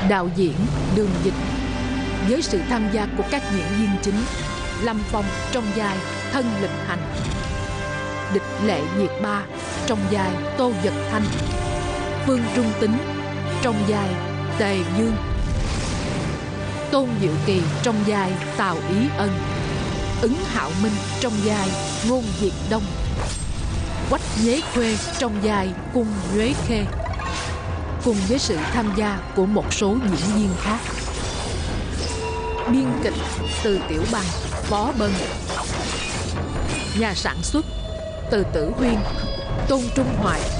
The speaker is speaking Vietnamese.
Đạo diễn Đường Dịch, với sự tham gia của các diễn viên chính: Lâm Phong trong vai Thân Lệnh Hành, Địch Lệ Nhiệt Ba trong vai Tô Vật Thanh, Phương Trung Tính trong vai Tề Dương, Tôn Diệu Kỳ trong vai Tào Ý Ân, Ứng Hạo Minh trong vai Ngôn Diệt Đông, Quách Nhuế Khuê trong vai Cung Nhuế Khê, cùng với sự tham gia của một số diễn viên khác. Biên kịch Từ Tiểu Bằng, Phó Bân. Nhà sản xuất Từ Tử Huyên, Tôn Trung Hoài,